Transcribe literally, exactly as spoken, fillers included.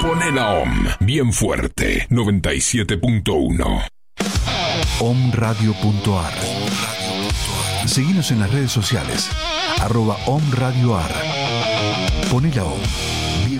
Poné la O M bien fuerte, noventa y siete punto uno. omradio punto ar. Seguinos en las redes sociales, arroba omradioar. Poné la O M.